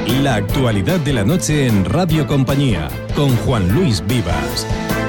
La actualidad de la noche en Radio Compañía, con Juan Luis Vivas.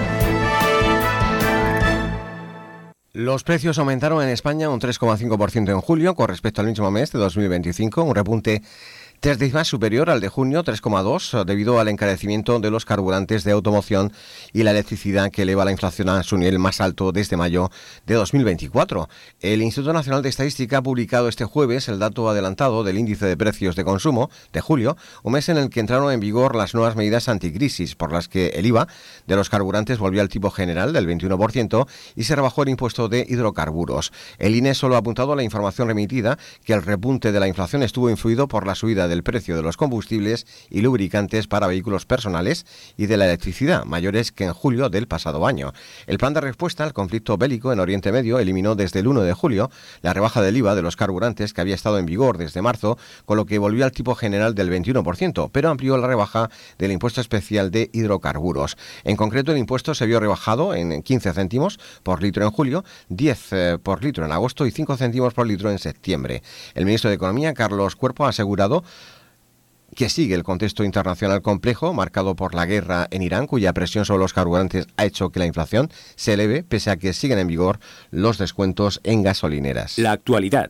Los precios aumentaron en España un 3,5% en julio con respecto al mismo mes de 2025, un repunte 3 décimas superior al de junio, 3,2, debido al encarecimiento de los carburantes de automoción y la electricidad, que eleva la inflación a su nivel más alto desde mayo de 2024. El Instituto Nacional de Estadística ha publicado este jueves el dato adelantado del índice de precios de consumo de julio, un mes en el que entraron en vigor las nuevas medidas anticrisis, por las que el IVA de los carburantes volvió al tipo general del 21% y se rebajó el impuesto de hidrocarburos. El INE solo ha apuntado a la información remitida que el repunte de la inflación estuvo influido por la subida del precio de los combustibles y lubricantes para vehículos personales y de la electricidad, mayores que en julio del pasado año. El plan de respuesta al conflicto bélico en Oriente Medio eliminó desde el 1 de julio la rebaja del IVA de los carburantes, que había estado en vigor desde marzo, con lo que volvió al tipo general del 21%, pero amplió la rebaja del impuesto especial de hidrocarburos. En concreto, el impuesto se vio rebajado en 15 céntimos por litro en julio, 10 por litro en agosto y 5 céntimos por litro en septiembre. El ministro de Economía, Carlos Cuerpo, ha asegurado que sigue el contexto internacional complejo marcado por la guerra en Irán, cuya presión sobre los carburantes ha hecho que la inflación se eleve, pese a que siguen en vigor los descuentos en gasolineras. La actualidad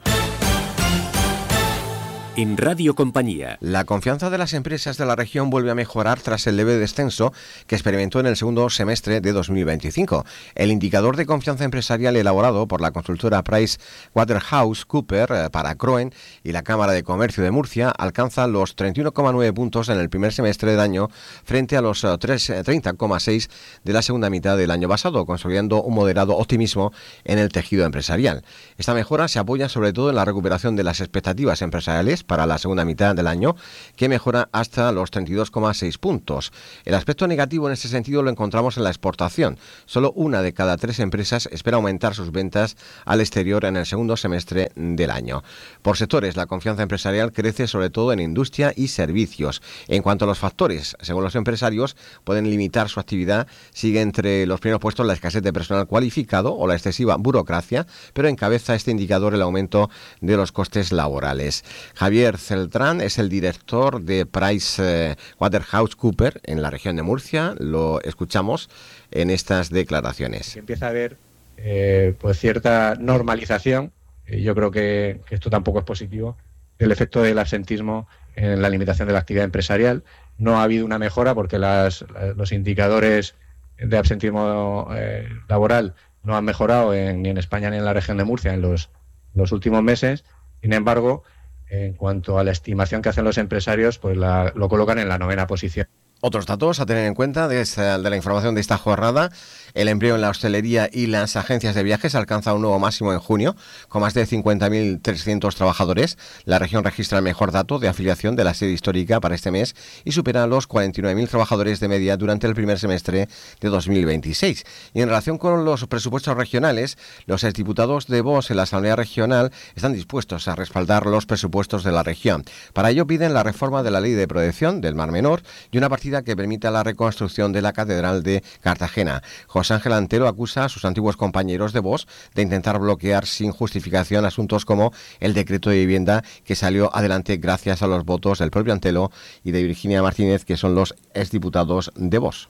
en Radio Compañía. La confianza de las empresas de la región vuelve a mejorar tras el leve descenso que experimentó en el segundo semestre de 2025. El indicador de confianza empresarial elaborado por la consultora PricewaterhouseCoopers para Croen y la Cámara de Comercio de Murcia alcanza los 31,9 puntos en el primer semestre del año frente a los 30,6 de la segunda mitad del año pasado, consolidando un moderado optimismo en el tejido empresarial. Esta mejora se apoya sobre todo en la recuperación de las expectativas empresariales para la segunda mitad del año, que mejora hasta los 32,6 puntos. El aspecto negativo en ese sentido lo encontramos en la exportación. Solo una de cada 3 empresas espera aumentar sus ventas al exterior en el segundo semestre del año. Por sectores, la confianza empresarial crece sobre todo en industria y servicios. En cuanto a los factores, según los empresarios, pueden limitar su actividad, sigue entre los primeros puestos la escasez de personal cualificado o la excesiva burocracia, pero encabeza este indicador el aumento de los costes laborales. Javier Celtrán es el director de PricewaterhouseCoopers en la región de Murcia. Lo escuchamos en estas declaraciones. Empieza a haber pues cierta normalización. Yo creo que esto tampoco es positivo. El efecto del absentismo en la limitación de la actividad empresarial. No ha habido una mejora porque los indicadores de absentismo laboral no han mejorado ni en España ni en la región de Murcia en los últimos meses. Sin embargo, en cuanto a la estimación que hacen los empresarios, pues lo colocan en la 9ª posición. Otros datos a tener en cuenta de la información de esta jornada: el empleo en la hostelería y las agencias de viajes alcanza un nuevo máximo en junio, con más de 50.300 trabajadores. La región registra el mejor dato de afiliación de la sede histórica para este mes y supera los 49.000 trabajadores de media durante el primer semestre de 2026. Y en relación con los presupuestos regionales, los exdiputados de Vox en la Asamblea Regional están dispuestos a respaldar los presupuestos de la región. Para ello piden la reforma de la Ley de Protección del Mar Menor y una partida que permita la reconstrucción de la Catedral de Cartagena. José Ángel Antelo acusa a sus antiguos compañeros de Vox de intentar bloquear sin justificación asuntos como el decreto de vivienda, que salió adelante gracias a los votos del propio Antelo y de Virginia Martínez, que son los exdiputados de Vox.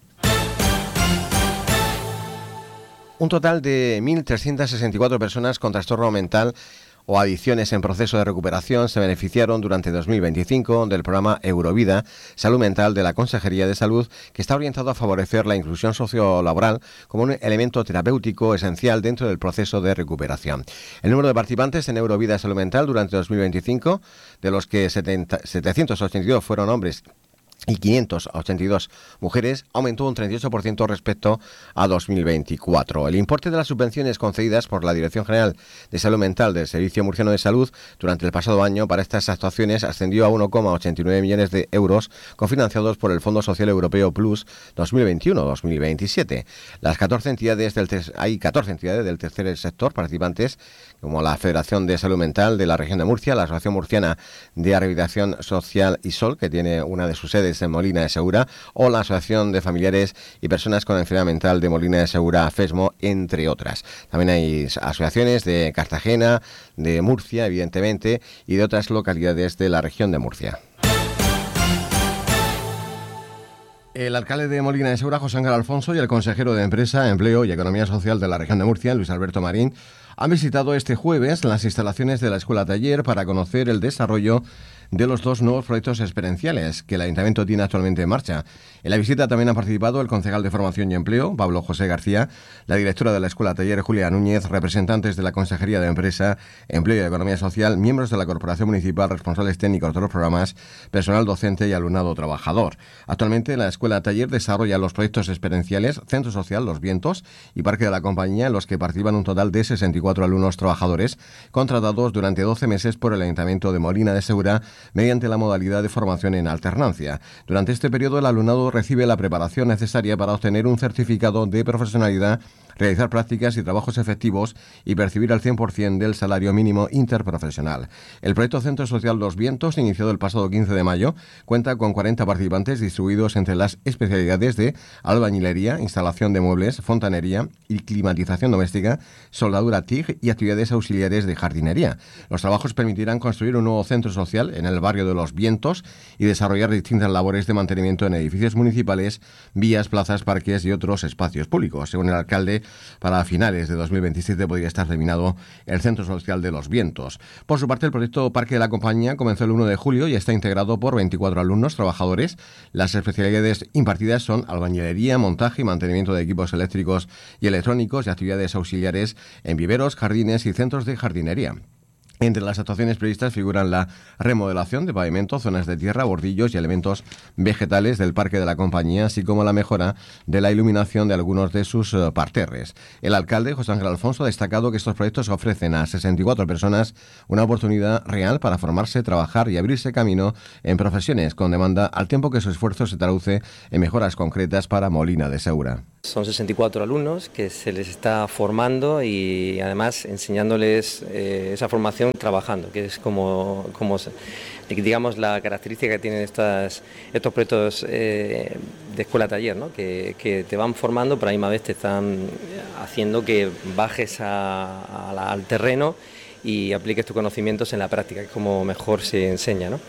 Un total de 1.364 personas con trastorno mental o adicciones en proceso de recuperación se beneficiaron durante 2025 del programa Eurovida Salud Mental de la Consejería de Salud, que está orientado a favorecer la inclusión sociolaboral como un elemento terapéutico esencial dentro del proceso de recuperación. El número de participantes en Eurovida Salud Mental durante 2025, de los que 782 fueron hombres y 582 mujeres, aumentó un 38% respecto a 2024. El importe de las subvenciones concedidas por la Dirección General de Salud Mental del Servicio Murciano de Salud durante el pasado año para estas actuaciones ascendió a 1,89 millones de euros, cofinanciados por el Fondo Social Europeo Plus 2021-2027. Hay 14 entidades del tercer sector participantes, como la Federación de Salud Mental de la Región de Murcia, la Asociación Murciana de Rehabilitación Social ISOL, que tiene una de sus sedes en Molina de Segura, o la Asociación de Familiares y Personas con Enfermedad Mental de Molina de Segura, FESMO, entre otras. También hay asociaciones de Cartagena, de Murcia, evidentemente, y de otras localidades de la región de Murcia. El alcalde de Molina de Segura, José Ángel Alfonso, y el consejero de Empresa, Empleo y Economía Social de la región de Murcia, Luis Alberto Marín, han visitado este jueves las instalaciones de la Escuela Taller para conocer el desarrollo de los 2 nuevos proyectos experienciales que el Ayuntamiento tiene actualmente en marcha. En la visita también ha participado el concejal de Formación y Empleo, Pablo José García, la directora de la Escuela Taller, Julia Núñez, representantes de la Consejería de Empresa, Empleo y Economía Social, miembros de la Corporación Municipal, responsables técnicos de los programas, personal docente y alumnado trabajador. Actualmente la Escuela Taller desarrolla los proyectos experienciales Centro Social Los Vientos y Parque de la Compañía, en los que participan un total de 64 alumnos trabajadores contratados durante 12 meses por el Ayuntamiento de Molina de Segura mediante la modalidad de formación en alternancia. Durante este periodo el alumnado recibe la preparación necesaria para obtener un certificado de profesionalidad, realizar prácticas y trabajos efectivos y percibir al 100% del salario mínimo interprofesional. El proyecto Centro Social Los Vientos, iniciado el pasado 15 de mayo, cuenta con 40 participantes distribuidos entre las especialidades de albañilería, instalación de muebles, fontanería y climatización doméstica, soldadura TIG y actividades auxiliares de jardinería. Los trabajos permitirán construir un nuevo centro social en el barrio de Los Vientos y desarrollar distintas labores de mantenimiento en edificios municipales, vías, plazas, parques y otros espacios públicos. Según el alcalde, para finales de 2027 podría estar terminado el Centro Social de Los Vientos. Por su parte, el proyecto Parque de la Compañía comenzó el 1 de julio y está integrado por 24 alumnos trabajadores. Las especialidades impartidas son albañilería, montaje y mantenimiento de equipos eléctricos y electrónicos y actividades auxiliares en viveros, jardines y centros de jardinería. Entre las actuaciones previstas figuran la remodelación de pavimento, zonas de tierra, bordillos y elementos vegetales del Parque de la Compañía, así como la mejora de la iluminación de algunos de sus parterres. El alcalde, José Ángel Alfonso, ha destacado que estos proyectos ofrecen a 64 personas una oportunidad real para formarse, trabajar y abrirse camino en profesiones con demanda, al tiempo que su esfuerzo se traduce en mejoras concretas para Molina de Segura. Son 64 alumnos que se les está formando y además enseñándoles esa formación trabajando, que es como digamos la característica que tienen estos proyectos de escuela taller, ¿no? que te van formando, pero a la misma vez te están haciendo que bajes al terreno y apliques tus conocimientos en la práctica, que es como mejor se enseña, ¿no?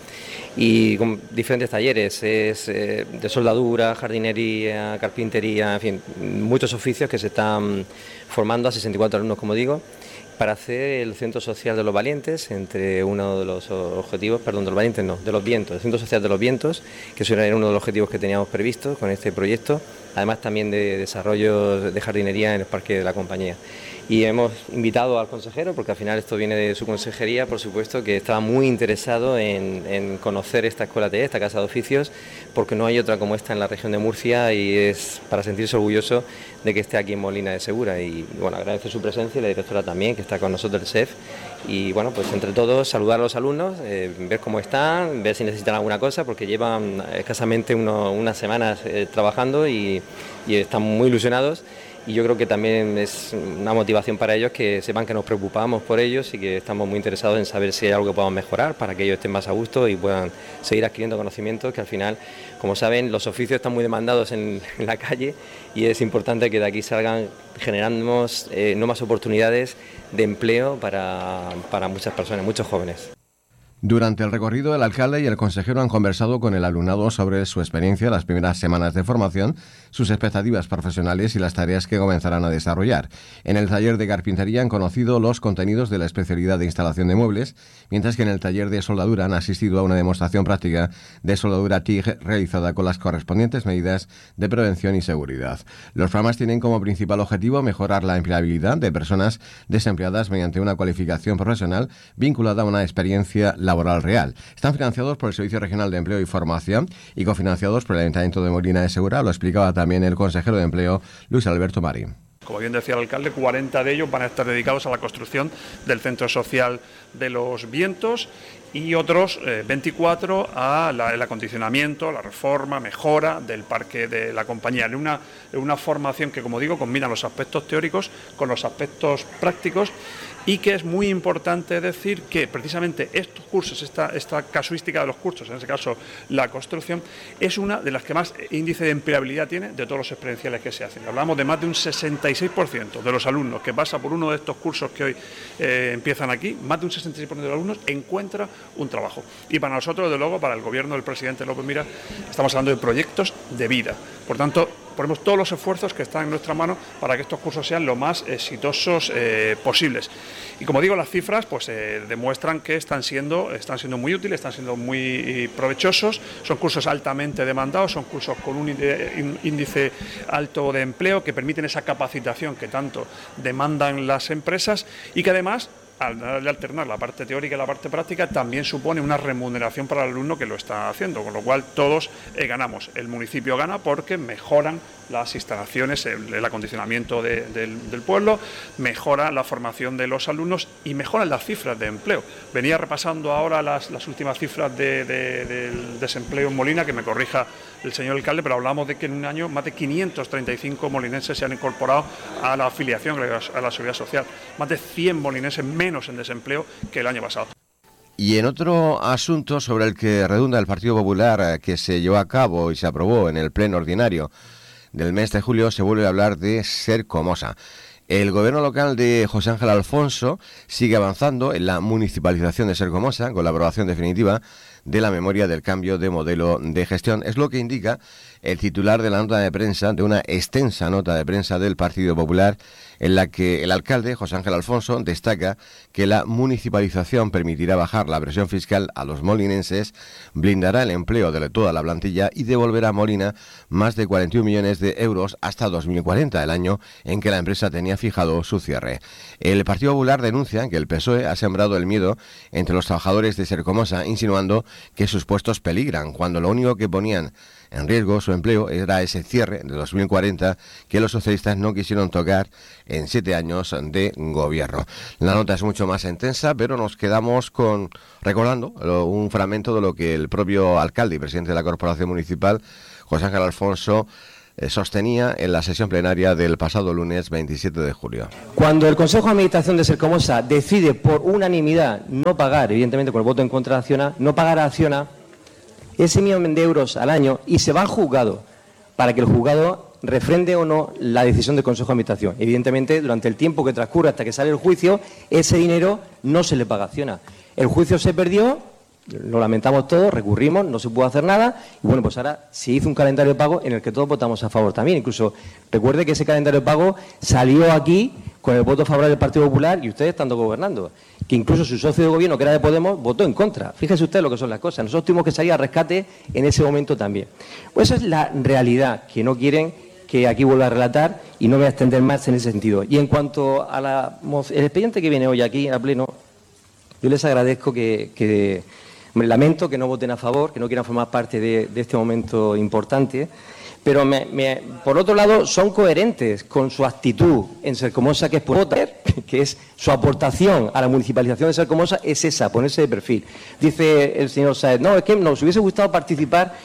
Y con diferentes talleres, de soldadura, jardinería, carpintería, en fin, muchos oficios que se están formando a 64 alumnos, como digo, para hacer el Centro Social de los Valientes, entre uno de los objetivos, de los Valientes no, de los Vientos, el Centro Social de los Vientos, que eso era uno de los objetivos que teníamos previstos con este proyecto, además también de desarrollo de jardinería en el Parque de la Compañía. Y hemos invitado al consejero, porque al final esto viene de su consejería, por supuesto, que estaba muy interesado en conocer esta escuela taller, esta casa de oficios, porque no hay otra como esta en la región de Murcia y es para sentirse orgulloso de que esté aquí en Molina de Segura. Y bueno, agradece su presencia y la directora también, que está con nosotros, el SEF. Y bueno, pues entre todos saludar a los alumnos, ver cómo están, ver si necesitan alguna cosa, porque llevan escasamente unas semanas trabajando y están muy ilusionados. Y yo creo que también es una motivación para ellos que sepan que nos preocupamos por ellos y que estamos muy interesados en saber si hay algo que podamos mejorar para que ellos estén más a gusto y puedan seguir adquiriendo conocimientos, que al final, como saben, los oficios están muy demandados en la calle y es importante que de aquí salgan generando nuevas oportunidades de empleo para muchas personas, muchos jóvenes. Durante el recorrido, el alcalde y el consejero han conversado con el alumnado sobre su experiencia, las primeras semanas de formación, sus expectativas profesionales y las tareas que comenzarán a desarrollar. En el taller de carpintería han conocido los contenidos de la especialidad de instalación de muebles, mientras que en el taller de soldadura han asistido a una demostración práctica de soldadura TIG realizada con las correspondientes medidas de prevención y seguridad. Los programas tienen como principal objetivo mejorar la empleabilidad de personas desempleadas mediante una cualificación profesional vinculada a una experiencia laboral real. Están financiados por el Servicio Regional de Empleo y Formación y cofinanciados por el Ayuntamiento de Molina de Segura, lo explicaba también el consejero de Empleo, Luis Alberto Marín. Como bien decía el alcalde, 40 de ellos van a estar dedicados a la construcción del Centro Social de los Vientos y otros 24 al acondicionamiento, la reforma, mejora del Parque de la Compañía. En una formación que, como digo, combina los aspectos teóricos con los aspectos prácticos y que es muy importante decir que precisamente estos cursos, esta casuística de los cursos, en este caso la construcción, es una de las que más índice de empleabilidad tiene de todos los experienciales que se hacen. Hablamos de más de un 66% de los alumnos que pasa por uno de estos cursos que hoy empiezan aquí, más de un 66% de los alumnos encuentra un trabajo. Y para nosotros, desde luego, para el gobierno del presidente López Miras, estamos hablando de proyectos de vida. Por tanto, ponemos todos los esfuerzos que están en nuestra mano para que estos cursos sean lo más exitosos posibles. Y como digo, las cifras pues demuestran que están siendo muy útiles, están siendo muy provechosos. Son cursos altamente demandados, son cursos con un índice alto de empleo que permiten esa capacitación que tanto demandan las empresas y que además, al alternar la parte teórica y la parte práctica, también supone una remuneración para el alumno que lo está haciendo, con lo cual todos ganamos. El municipio gana porque mejoran las instalaciones, el acondicionamiento del pueblo, mejora la formación de los alumnos y mejoran las cifras de empleo. Venía repasando ahora las últimas cifras del desempleo en Molina, que me corrija el señor alcalde, pero hablamos de que en un año más de 535 molinenses se han incorporado a la afiliación a la Seguridad Social, más de 100 molinenses menos en desempleo que el año pasado. Y en otro asunto sobre el que redunda el Partido Popular, que se llevó a cabo y se aprobó en el pleno ordinario del mes de julio, se vuelve a hablar de Sercomosa. El gobierno local de José Ángel Alfonso sigue avanzando en la municipalización de Sercomosa con la aprobación definitiva de la memoria del cambio de modelo de gestión. Es lo que indica el titular de la nota de prensa, de una extensa nota de prensa del Partido Popular, en la que el alcalde, José Ángel Alfonso, destaca que la municipalización permitirá bajar la presión fiscal a los molinenses, blindará el empleo de toda la plantilla y devolverá a Molina más de 41 millones de euros hasta 2040, el año en que la empresa tenía fijado su cierre. El Partido Popular denuncia que el PSOE ha sembrado el miedo entre los trabajadores de Sercomosa, insinuando que sus puestos peligran, cuando lo único que ponían en riesgo su empleo era ese cierre de 2040 que los socialistas no quisieron tocar en 7 años de gobierno. La nota es mucho más intensa, pero nos quedamos recordando un fragmento de lo que el propio alcalde y presidente de la Corporación Municipal, José Ángel Alfonso, sostenía en la sesión plenaria del pasado lunes 27 de julio. Cuando el Consejo de Administración de Sercomosa decide por unanimidad no pagar, evidentemente con el voto en contra de Acciona, no pagar a Acciona ese millón de euros al año y se va al juzgado para que el juzgado refrende o no la decisión del Consejo de Administración. Evidentemente, durante el tiempo que transcurre hasta que sale el juicio, ese dinero no se le paga a Acciona. El juicio se perdió, lo lamentamos todos, recurrimos, no se pudo hacer nada y bueno, pues ahora se hizo un calendario de pago en el que todos votamos a favor también. Incluso recuerde que ese calendario de pago salió aquí con el voto favorable del Partido Popular y ustedes estando gobernando, que incluso su socio de gobierno, que era de Podemos, votó en contra. Fíjese usted lo que son las cosas. Nosotros tuvimos que salir a rescate en ese momento también. Pues esa es la realidad que no quieren que aquí vuelva a relatar y no voy a extender más en ese sentido. Y en cuanto a el expediente que viene hoy aquí a pleno, yo les agradezco que lamento que no voten a favor, que no quieran formar parte de este momento importante, pero por otro lado son coherentes con su actitud en Sercomosa, que es votar, que es su aportación a la municipalización de Sercomosa, es esa, ponerse de perfil. Dice el señor Sáez, no, es que nos hubiese gustado participar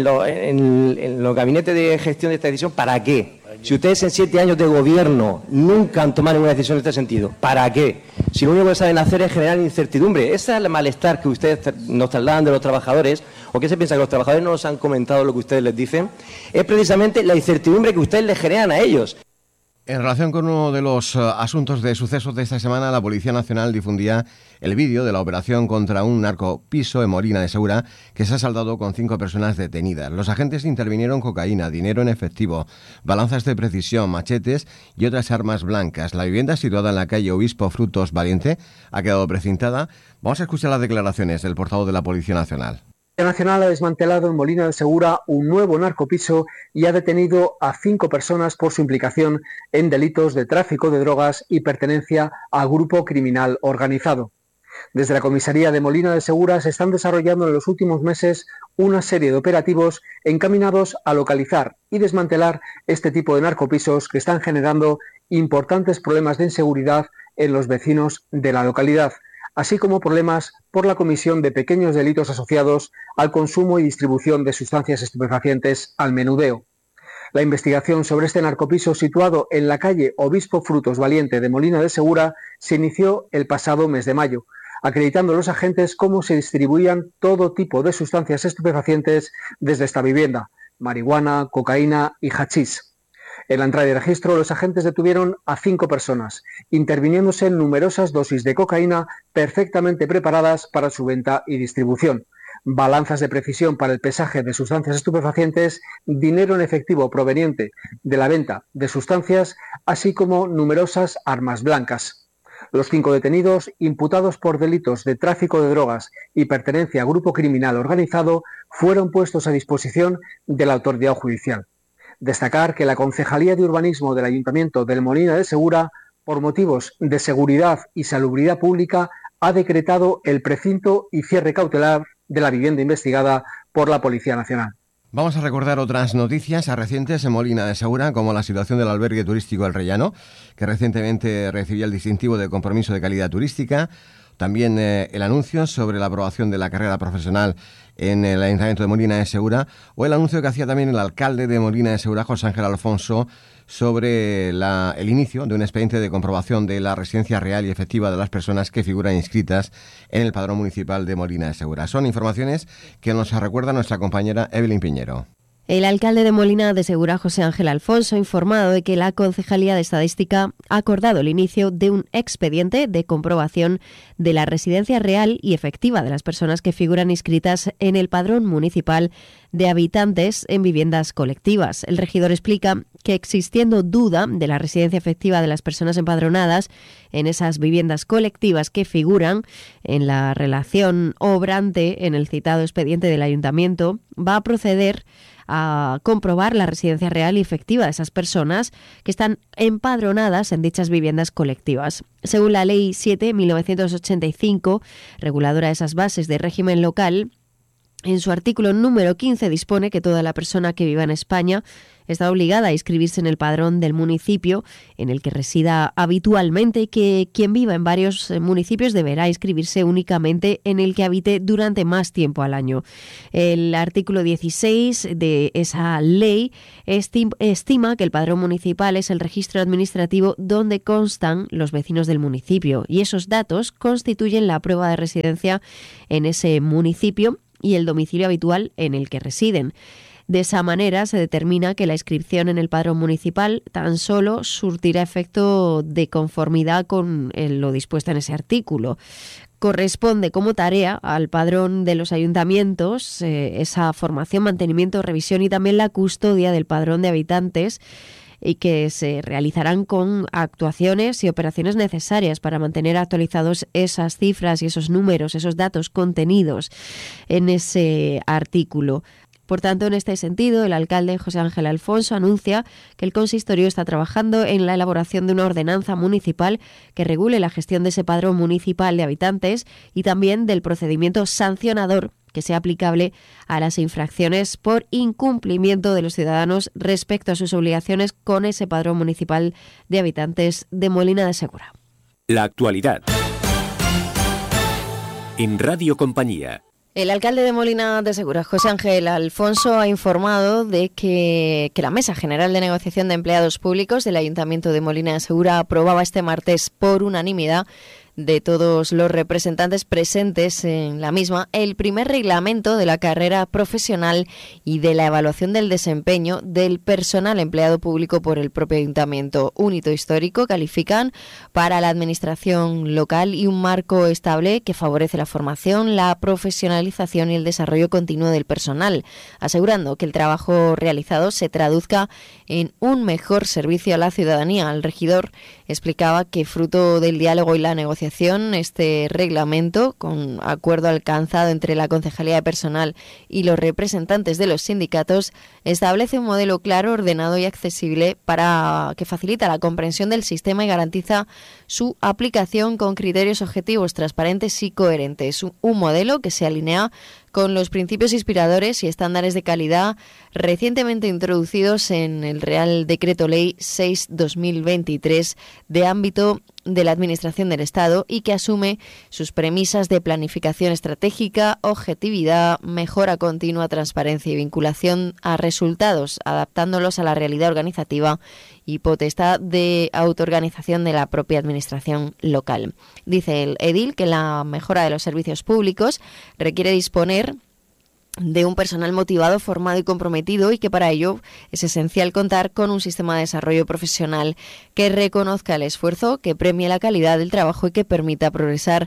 en los gabinetes de gestión de esta decisión. ¿Para qué? Si ustedes en 7 años de gobierno nunca han tomado ninguna decisión en este sentido, ¿para qué? Si lo único que saben hacer es generar incertidumbre. Ese es el malestar que ustedes nos trasladan de los trabajadores, o que se piensa que los trabajadores no nos han comentado lo que ustedes les dicen, es precisamente la incertidumbre que ustedes les generan a ellos. En relación con uno de los asuntos de sucesos de esta semana, la Policía Nacional difundía el vídeo de la operación contra un narcopiso en Molina de Segura, que se ha saldado con 5 personas detenidas. Los agentes intervinieron cocaína, dinero en efectivo, balanzas de precisión, machetes y otras armas blancas. La vivienda, situada en la calle Obispo Frutos Valiente, ha quedado precintada. Vamos a escuchar las declaraciones del portavoz de la Policía Nacional. La Nacional ha desmantelado en Molina de Segura un nuevo narcopiso y ha detenido a 5 personas por su implicación en delitos de tráfico de drogas y pertenencia a grupo criminal organizado. Desde la comisaría de Molina de Segura se están desarrollando en los últimos meses una serie de operativos encaminados a localizar y desmantelar este tipo de narcopisos que están generando importantes problemas de inseguridad en los vecinos de la localidad, así como problemas por la comisión de pequeños delitos asociados al consumo y distribución de sustancias estupefacientes al menudeo. La investigación sobre este narcopiso situado en la calle Obispo Frutos Valiente de Molina de Segura se inició el pasado mes de mayo, acreditando a los agentes cómo se distribuían todo tipo de sustancias estupefacientes desde esta vivienda, marihuana, cocaína y hachís. En la entrada de registro, los agentes detuvieron a 5 personas, interviniéndose en numerosas dosis de cocaína perfectamente preparadas para su venta y distribución, balanzas de precisión para el pesaje de sustancias estupefacientes, dinero en efectivo proveniente de la venta de sustancias, así como numerosas armas blancas. Los 5 detenidos, imputados por delitos de tráfico de drogas y pertenencia a grupo criminal organizado, fueron puestos a disposición de la autoridad judicial. Destacar que la Concejalía de Urbanismo del Ayuntamiento del Molina de Segura, por motivos de seguridad y salubridad pública, ha decretado el precinto y cierre cautelar de la vivienda investigada por la Policía Nacional. Vamos a recordar otras noticias recientes en Molina de Segura, como la situación del albergue turístico El Rellano, que recientemente recibió el distintivo de compromiso de calidad turística. También el anuncio sobre la aprobación de la carrera profesional en el Ayuntamiento de Molina de Segura, o el anuncio que hacía también el alcalde de Molina de Segura, José Ángel Alfonso, sobre el inicio de un expediente de comprobación de la residencia real y efectiva de las personas que figuran inscritas en el padrón municipal de Molina de Segura. Son informaciones que nos recuerda nuestra compañera Evelyn Piñero. El alcalde de Molina de Segura, José Ángel Alfonso, ha informado de que la Concejalía de Estadística ha acordado el inicio de un expediente de comprobación de la residencia real y efectiva de las personas que figuran inscritas en el padrón municipal de habitantes en viviendas colectivas. El regidor explica que, existiendo duda de la residencia efectiva de las personas empadronadas en esas viviendas colectivas que figuran en la relación obrante en el citado expediente del Ayuntamiento, va a proceder a comprobar la residencia real y efectiva de esas personas que están empadronadas en dichas viviendas colectivas. Según la Ley 7/1985, reguladora de esas bases de régimen local, en su artículo número 15 dispone que toda la persona que viva en España está obligada a inscribirse en el padrón del municipio en el que resida habitualmente y que quien viva en varios municipios deberá inscribirse únicamente en el que habite durante más tiempo al año. El artículo 16 de esa ley estima que el padrón municipal es el registro administrativo donde constan los vecinos del municipio y esos datos constituyen la prueba de residencia en ese municipio y el domicilio habitual en el que residen. De esa manera se determina que la inscripción en el padrón municipal tan solo surtirá efecto de conformidad con lo dispuesto en ese artículo. Corresponde como tarea al padrón de los ayuntamientos esa formación, mantenimiento, revisión y también la custodia del padrón de habitantes, y que se realizarán con actuaciones y operaciones necesarias para mantener actualizados esas cifras y esos números, esos datos contenidos en ese artículo. Por tanto, en este sentido, el alcalde José Ángel Alfonso anuncia que el consistorio está trabajando en la elaboración de una ordenanza municipal que regule la gestión de ese padrón municipal de habitantes y también del procedimiento sancionador que sea aplicable a las infracciones por incumplimiento de los ciudadanos respecto a sus obligaciones con ese padrón municipal de habitantes de Molina de Segura. La actualidad. En Radio Compañía. El alcalde de Molina de Segura, José Ángel Alfonso, ha informado de que la Mesa General de Negociación de Empleados Públicos del Ayuntamiento de Molina de Segura aprobaba este martes por unanimidad de todos los representantes presentes en la misma el primer reglamento de la carrera profesional y de la evaluación del desempeño del personal empleado público por el propio ayuntamiento. Un hito histórico, califican, para la administración local y un marco estable que favorece la formación, la profesionalización y el desarrollo continuo del personal, asegurando que el trabajo realizado se traduzca en un mejor servicio a la ciudadanía. El regidor explicaba que, fruto del diálogo y la negociación, este reglamento, con acuerdo alcanzado entre la Concejalía de Personal y los representantes de los sindicatos, establece un modelo claro, ordenado y accesible para que facilita la comprensión del sistema y garantiza su aplicación con criterios objetivos, transparentes y coherentes. Un modelo que se alinea con los principios inspiradores y estándares de calidad recientemente introducidos en el Real Decreto Ley 6/2023 de ámbito de la Administración del Estado y que asume sus premisas de planificación estratégica, objetividad, mejora continua, transparencia y vinculación a resultados, adaptándolos a la realidad organizativa y potestad de autoorganización de la propia Administración local. Dice el edil que la mejora de los servicios públicos requiere disponer de un personal motivado, formado y comprometido, y que para ello es esencial contar con un sistema de desarrollo profesional que reconozca el esfuerzo, que premie la calidad del trabajo y que permita progresar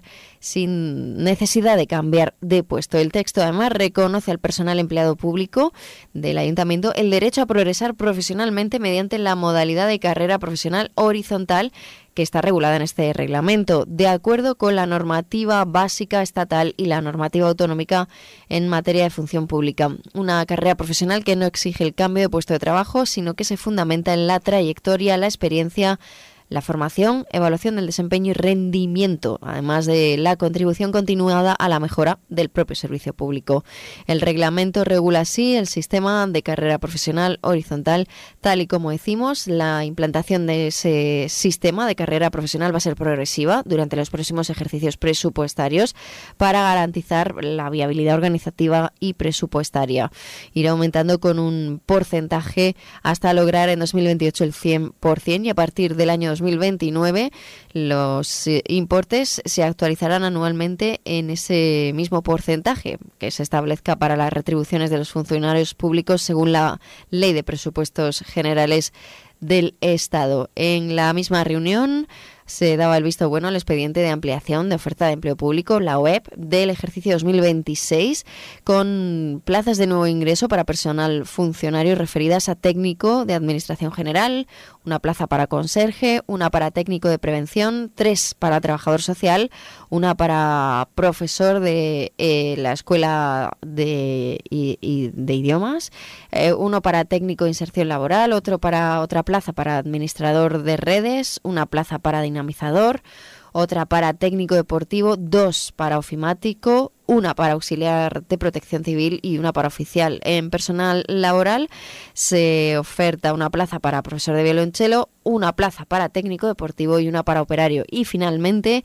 sin necesidad de cambiar de puesto. El texto además reconoce al personal empleado público del ayuntamiento el derecho a progresar profesionalmente mediante la modalidad de carrera profesional horizontal que está regulada en este reglamento, de acuerdo con la normativa básica estatal y la normativa autonómica en materia de función pública. Una carrera profesional que no exige el cambio de puesto de trabajo, sino que se fundamenta en la trayectoria, la experiencia, la formación, evaluación del desempeño y rendimiento, además de la contribución continuada a la mejora del propio servicio público. El reglamento regula así el sistema de carrera profesional horizontal, tal y como decimos. La implantación de ese sistema de carrera profesional va a ser progresiva durante los próximos ejercicios presupuestarios para garantizar la viabilidad organizativa y presupuestaria. Irá aumentando con un porcentaje hasta lograr en 2028 el 100%, y a partir del año 2029 los importes se actualizarán anualmente en ese mismo porcentaje que se establezca para las retribuciones de los funcionarios públicos según la Ley de Presupuestos Generales del Estado. En la misma reunión se daba el visto bueno al expediente de ampliación de oferta de empleo público, la OEP, del ejercicio 2026, con plazas de nuevo ingreso para personal funcionario referidas a técnico de Administración General, una plaza para conserje, una para técnico de prevención, 3 para trabajador social, una para profesor de la Escuela de Idiomas, uno para técnico de inserción laboral, otra plaza para administrador de redes, una plaza para dinamizador, otra para técnico deportivo, 2 para ofimático, una para auxiliar de protección civil y una para oficial. En personal laboral se oferta una plaza para profesor de violonchelo, una plaza para técnico deportivo y una para operario. Y finalmente,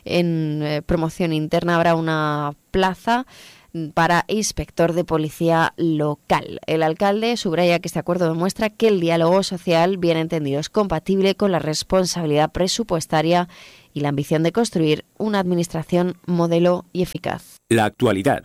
en promoción interna habrá una plaza para inspector de policía local. El alcalde subraya que este acuerdo demuestra que el diálogo social, bien entendido, es compatible con la responsabilidad presupuestaria y la ambición de construir una administración modelo y eficaz. La actualidad.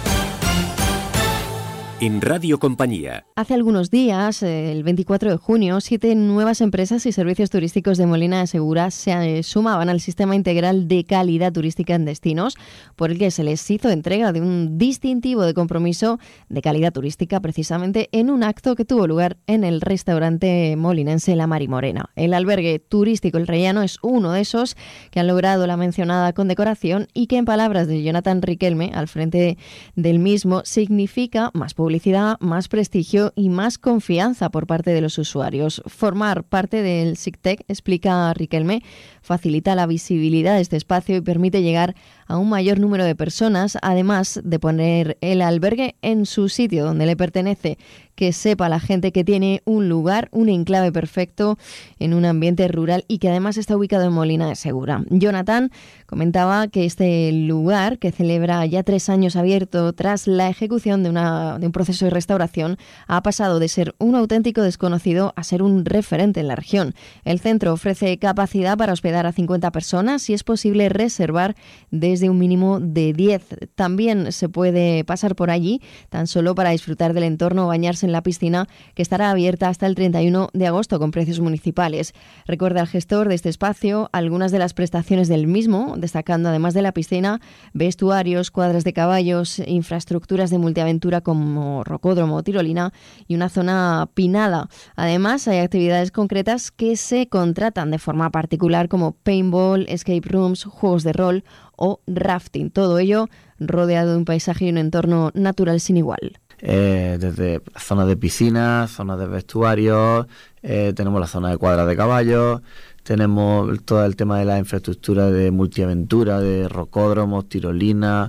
En Radio Compañía. Hace algunos días, el 24 de junio, 7 nuevas empresas y servicios turísticos de Molina de Segura se sumaban al sistema integral de calidad turística en destinos, por el que se les hizo entrega de un distintivo de compromiso de calidad turística, precisamente en un acto que tuvo lugar en el restaurante molinense La Marimorena. El albergue turístico El Rellano es uno de esos que han logrado la mencionada condecoración y que, en palabras de Jonathan Riquelme, al frente del mismo, significa más publicidad, más prestigio y más confianza por parte de los usuarios. Formar parte del SICTEC, explica Riquelme, facilita la visibilidad de este espacio y permite llegar a un mayor número de personas, además de poner el albergue en su sitio donde le pertenece, que sepa la gente que tiene un lugar, un enclave perfecto en un ambiente rural y que además está ubicado en Molina de Segura. Jonathan comentaba que este lugar, que celebra ya 3 años abierto tras la ejecución de un proceso de restauración, ha pasado de ser un auténtico desconocido a ser un referente en la región. El centro ofrece capacidad para hospedar a 50 personas y es posible reservar desde un mínimo de 10. También se puede pasar por allí tan solo para disfrutar del entorno o bañarse en la piscina, que estará abierta hasta el 31 de agosto con precios municipales. Recuerda al gestor de este espacio algunas de las prestaciones del mismo, destacando además de la piscina, vestuarios, cuadras de caballos, infraestructuras de multiaventura como rocódromo o tirolina y una zona pinada. Además, hay actividades concretas que se contratan de forma particular como paintball, escape rooms, juegos de rol o rafting. Todo ello rodeado de un paisaje y un entorno natural sin igual. Desde zonas de piscinas, zonas de vestuarios, tenemos la zona de cuadras de caballos, tenemos todo el tema de la infraestructura de multiaventura, de rocódromos, tirolinas,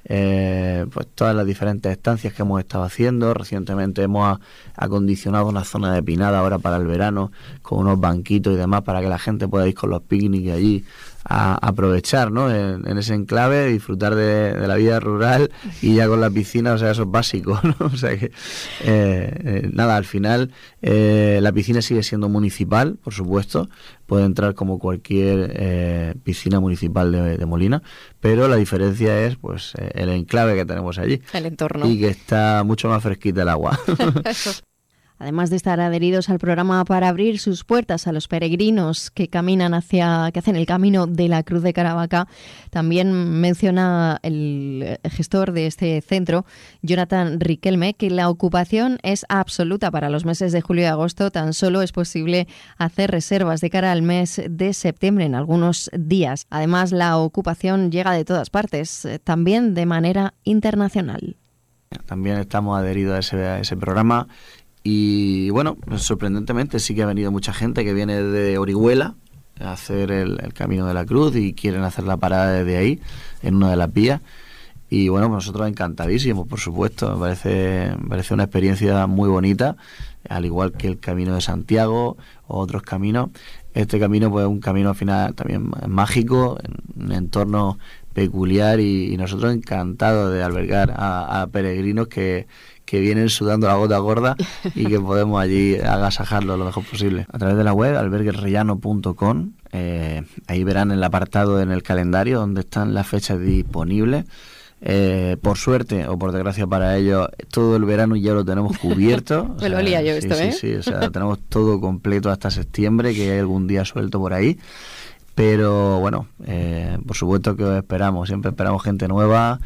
pues todas las diferentes estancias que hemos estado haciendo. Recientemente hemos acondicionado una zona de pinada ahora para el verano con unos banquitos y demás para que la gente pueda ir con los picnics allí aprovechar, ¿no? En ese enclave, disfrutar de la vida rural y ya con la piscina, o sea, eso es básico, ¿no? O sea que, nada, al final la piscina sigue siendo municipal, por supuesto, puede entrar como cualquier piscina municipal de Molina, pero la diferencia es pues el enclave que tenemos allí. El entorno. Y que está mucho más fresquita el agua. Además de estar adheridos al programa para abrir sus puertas a los peregrinos que hacen el camino de la Cruz de Caravaca, también menciona el gestor de este centro, Jonathan Riquelme, que la ocupación es absoluta para los meses de julio y agosto. Tan solo es posible hacer reservas de cara al mes de septiembre en algunos días. Además, la ocupación llega de todas partes, también de manera internacional. También estamos adheridos a ese programa. Y bueno, sorprendentemente sí que ha venido mucha gente que viene de Orihuela a hacer el Camino de la Cruz y quieren hacer la parada desde ahí, en una de las vías. Y bueno, nosotros encantadísimos, por supuesto. Me parece una experiencia muy bonita, al igual que el Camino de Santiago o otros caminos. Este camino pues es un camino al final también mágico, en un entorno peculiar y nosotros encantados de albergar a peregrinos que vienen sudando la gota gorda y que podemos allí agasajarlo lo mejor posible. A través de la web alberguesrellano.com, ahí verán el apartado en el calendario donde están las fechas disponibles. Por suerte o por desgracia para ellos, todo el verano ya lo tenemos cubierto. Me lo olía yo esto, ¿eh? Sí, o sea, tenemos todo completo hasta septiembre, que hay algún día suelto por ahí. Pero bueno, por supuesto que os esperamos, siempre esperamos gente nueva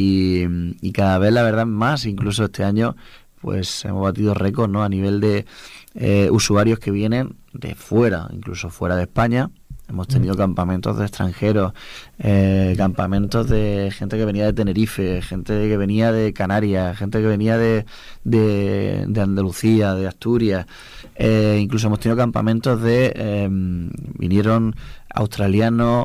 y cada vez la verdad más, incluso este año pues hemos batido récords, ¿no? A nivel de usuarios que vienen de fuera, incluso fuera de España. Hemos tenido campamentos de extranjeros, campamentos de gente que venía de Tenerife, gente que venía de Canarias, gente que venía de Andalucía, de Asturias. Incluso hemos tenido campamentos vinieron australianos,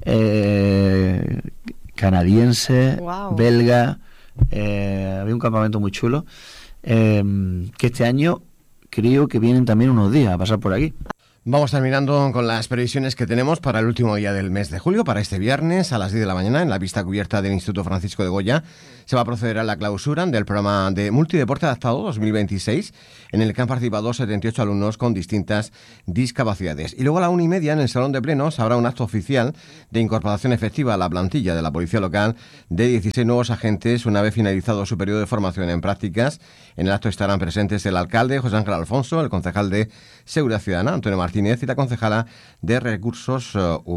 canadienses, wow, belgas. Había un campamento muy chulo que este año creo que vienen también unos días a pasar por aquí. Vamos terminando con las previsiones que tenemos para el último día del mes de julio, para este viernes a las 10 de la mañana, en la pista cubierta del Instituto Francisco de Goya. Se va a proceder a la clausura del programa de Multideporte Adaptado 2026, en el que han participado 78 alumnos con distintas discapacidades. Y luego a la 1:30, en el Salón de Plenos, habrá un acto oficial de incorporación efectiva a la plantilla de la Policía Local de 16 nuevos agentes, una vez finalizado su periodo de formación en prácticas. En el acto estarán presentes el alcalde, José Ángel Alfonso, el concejal de Seguridad Ciudadana, Antonio Martínez, y la concejala de Recursos Humanos.